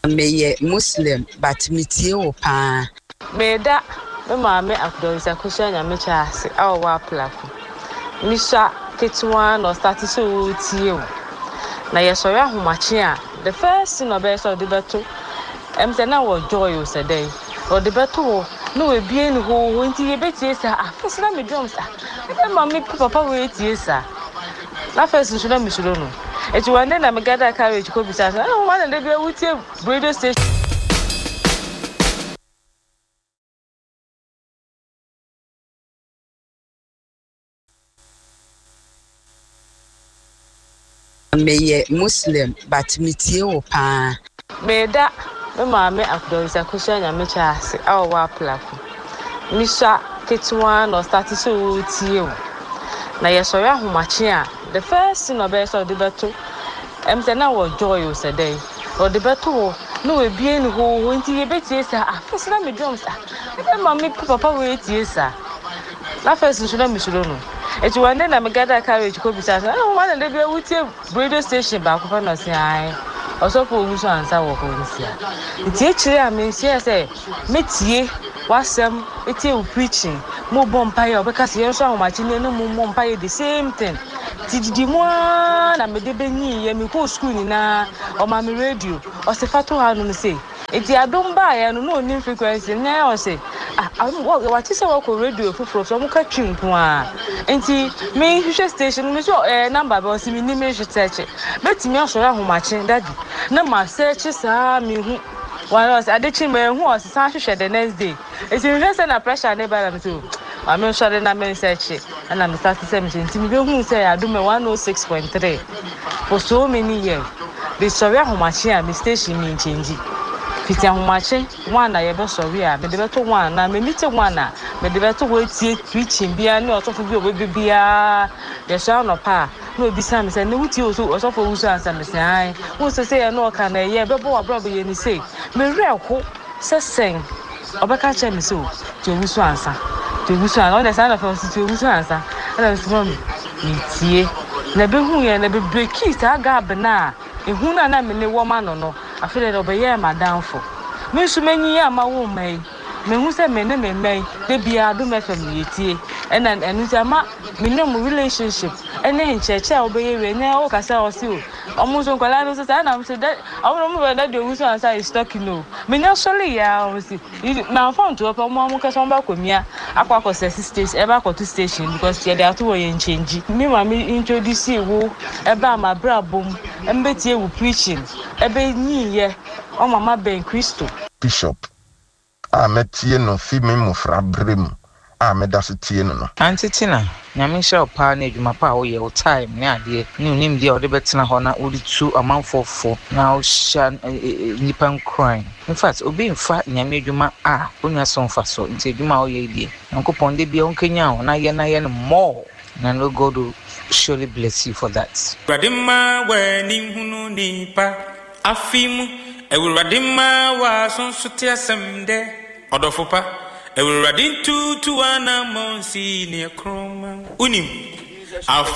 Meye Muslim, but metie wo pa. Meda me maame akudonsa kusha nya me chaase awa plafo. Misha ketwa no start so tie wo. Na yesori ahomache a the first thing obey so the beto. Say na wo joy o sedey. O the beto no we bie ni ho nti ye betie sa afese na me drums a. E maame papa we tie sa. Na first nso na misuro no. Eti one day na me gather carriage ko bisa sa. Na one day we tie radio station. Meye Muslim, but metie wo pa. Meda me maame akudonsa kusha nya me chaase awa plafo. Misha ketwa no start so tie wo. Na yesori ahomache a the first thing obey so the beto. Say na wo joy o sedey. O the beto no we bie ni ho nti ye betie sa afese na me drums a. E maame papa we tie sa. Na first nso na misuro no. Eti one day na me gather carriage ko bisa sa. Na one day we tie radio station ba ko fa no se ai. Osofo oguso ansa wo ko nsia. Nti e kire a me nsia se metie wasem etie u preaching. Mo bompaye obeka se yenso ahomachi ne no mo bompaye the same thing. Tididi mo na me de benyi ye me ko school ni na o ma me radio. O se fato ha no se. Eti adom ba ya no no ni frequency nya o se what is our radio for from catching point. Enti me hwehwe station me so number be o se me ni me hwete beti me osoro ahomachi daddy na ma search sa me hu one was adechi me hu o se san hwehwe the next day. Eti me say na pressure na ba na so I mean sure na me search and I'm start to say me enti me hu say adom 106.3 for so many years. The sorry ahomachi a me station me change. Fiti ahomache one na ye be sorry a me de beto one na me nite one na me de beto we tie preaching bia ne otofo bi obi bia ye sha no pa na obi sam say ne wuti oso osofo wusu ansa me say ai wo so say no ka na ye be bo abro be ye ni say me reko sesen obeka che me so ti wusu ansa on the side of us ti wusu ansa na so me tie na be hu ye na be break it aga bna ehu na me ne wo ma no afele do be ye madam for me su manyi ya ma wo mai me hu se me ne me mai de bia do me fam yetie ena enu se ma me no mu relationship ene ncheche a obeye we ne o kasa o si o omo so kwala no se na se de omo mo be na de wusu ansa is talking no me nya sole ya o si na phone to opo mo kasa on ba komia akwa ko se station e ba ko to station because ye dey to wo ye change me ma me introduce wo e ba ma brabom embetie wo preaching ebe nyi ye o mama ben Christo Bishop metie no fi me mufra brem meda se tie no antitina nyame sha opa na adwuma pa wo ye o time ne ade ne unim dia o de betena ho na o de tu amanfofo na o sha nipan crime in fact obi mfa nyame adwuma onua so mfa so nti adwuma o ye die nkopon de bia onkanya ho na ye no more na no God will surely bless you for that. Radima weni hunu nipa afimu ewuradima wa sonsuti asemde odofopa ewuradin tu ana monsi ne kroma unim